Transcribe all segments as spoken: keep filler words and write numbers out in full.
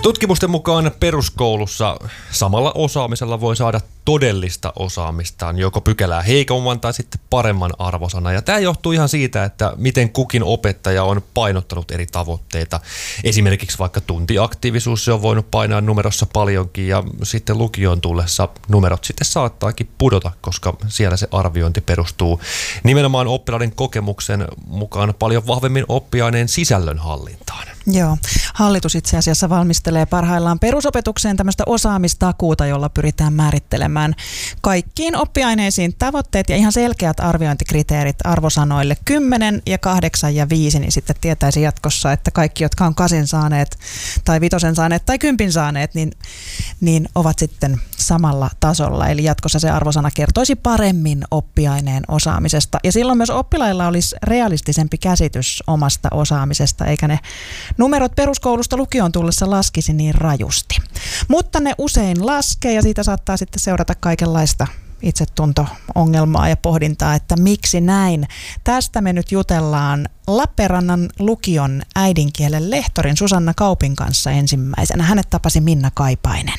Tutkimusten mukaan peruskoulussa samalla osaamisella voi saada todellista osaamistaan, joko pykälää heikomman tai sitten paremman arvosana. Ja tämä johtuu ihan siitä, että miten kukin opettaja on painottanut eri tavoitteita. Esimerkiksi vaikka tuntiaktiivisuus, se on voinut painaa numerossa paljonkin ja sitten lukioon tullessa numerot sitten saattaakin pudota, koska siellä se arviointi perustuu nimenomaan oppilaiden kokemuksen mukaan paljon vahvemmin oppiaineen sisällön hallintaan. Joo, hallitus itse asiassa valmistelee parhaillaan perusopetukseen tämmöistä osaamistakuuta, jolla pyritään määrittelemään kaikkiin oppiaineisiin tavoitteet ja ihan selkeät arviointikriteerit arvosanoille kymmenen ja kahdeksan ja viisi, niin sitten tietäisi jatkossa, että kaikki, jotka on kasin saaneet tai vitosen saaneet tai kympin saaneet, niin, niin ovat sitten samalla tasolla. Eli jatkossa se arvosana kertoisi paremmin oppiaineen osaamisesta ja silloin myös oppilailla olisi realistisempi käsitys omasta osaamisesta, eikä ne numerot peruskoulusta lukioon tullessa laskisi niin rajusti. Mutta ne usein laskee ja siitä saattaa sitten seurata kaikenlaista itsetunto-ongelmaa ja pohdintaa, että miksi näin. Tästä me nyt jutellaan Lappeenrannan lukion äidinkielen lehtorin Susanna Kaupin kanssa ensimmäisenä. Hänet tapasi Minna Kaipainen.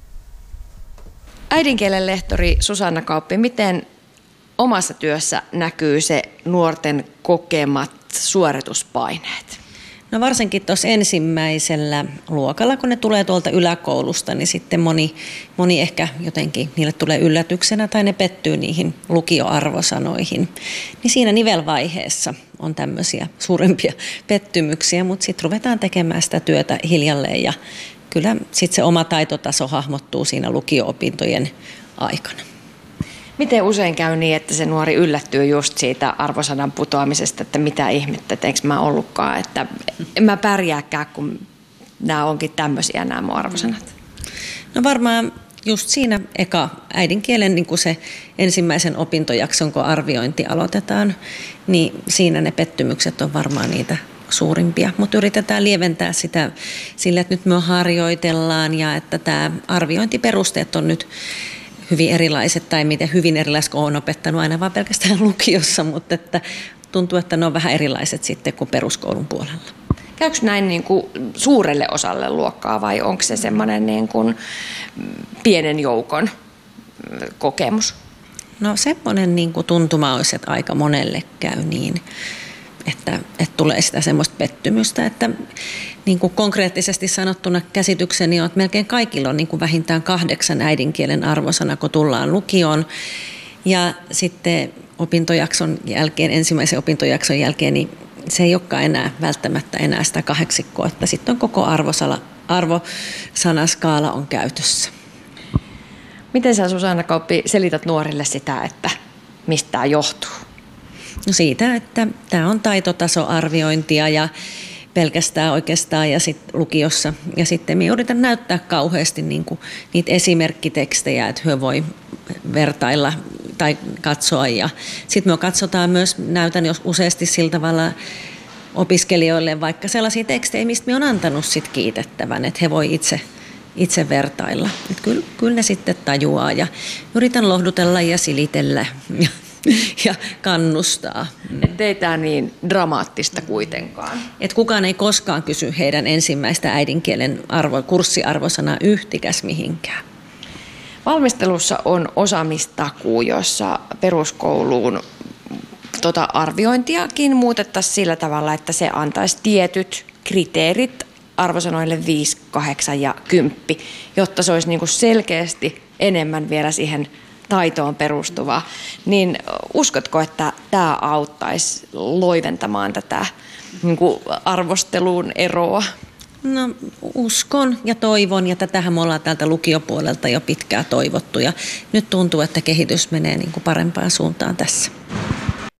Äidinkielen lehtori Susanna Kauppi, miten omassa työssä näkyy se nuorten kokemat suorituspaineet? No varsinkin tuossa ensimmäisellä luokalla, kun ne tulee tuolta yläkoulusta, niin sitten moni, moni ehkä jotenkin niille tulee yllätyksenä tai ne pettyy niihin lukioarvosanoihin. Niin siinä nivelvaiheessa on tämmöisiä suurempia pettymyksiä, mutta sitten ruvetaan tekemään sitä työtä hiljalleen ja kyllä sitten se oma taitotaso hahmottuu siinä lukio-opintojen aikana. Miten usein käy niin, että se nuori yllättyy just siitä arvosanan putoamisesta, että mitä ihmettä, että eikö mä ollutkaan, että en mä pärjääkään, kun nämä onkin tämmöisiä nämä mun arvosanat? No varmaan just siinä eka äidinkielen niin kuin se ensimmäisen opintojakson, kun arviointi aloitetaan, niin siinä ne pettymykset on varmaan niitä suurimpia, mutta yritetään lieventää sitä sillä, että nyt me harjoitellaan ja että tämä arviointiperusteet on nyt hyvin erilaiset tai miten hyvin erilaiset, kun olen opettanut aina vaan pelkästään lukiossa, mutta että tuntuu, että ne on vähän erilaiset sitten kuin peruskoulun puolella. Käykö näin niin kuin suurelle osalle luokkaa vai onko se semmoinen niin kuin pienen joukon kokemus? No semmoinen niin kuin tuntuma olisi, että aika monelle käy niin, että, että tulee sitä semmoista pettymystä, että niin kuin konkreettisesti sanottuna käsitykseni on, että melkein kaikilla on niin kuin vähintään kahdeksan äidinkielen arvosana, kun tullaan lukioon. Ja sitten opintojakson jälkeen, ensimmäisen opintojakson jälkeen, niin se ei olekaan enää välttämättä enää sitä kahdeksikkoa, että sitten on koko arvosala, arvosanaskaala on käytössä. Miten sä, Susanna Kauppi, selität nuorille sitä, että mistä tämä johtuu? No siitä, että tämä on taitotasoarviointia ja pelkästään oikeastaan ja sitten lukiossa. Ja sitten me yritän näyttää kauheasti niin kuin niitä esimerkkitekstejä, että he voi vertailla tai katsoa. Ja sitten me katsotaan myös, näytän jos useasti sillä tavalla opiskelijoille vaikka sellaisia tekstejä, mistä me on antanut sit kiitettävän, että he voi itse, itse vertailla. Että kyllä, kyllä ne sitten tajuaa ja yritän lohdutella ja silitellä ja kannustaa. Että ei tämä niin dramaattista kuitenkaan. Et kukaan ei koskaan kysy heidän ensimmäistä äidinkielen arvo, kurssiarvosanaa yhtikäs mihinkään. Valmistelussa on osaamistakuu, jossa peruskouluun tota arviointiakin muutettaisiin sillä tavalla, että se antaisi tietyt kriteerit arvosanoille viisi, kahdeksan ja kymmenen, jotta se olisi niinku selkeästi enemmän vielä siihen taitoon perustuvaa, niin uskotko, että tämä auttaisi loiventamaan tätä niin kuin arvosteluun eroa? No uskon ja toivon, ja tätähän me ollaan täältä lukiopuolelta jo pitkään toivottu, ja nyt tuntuu, että kehitys menee niin kuin parempaan suuntaan tässä.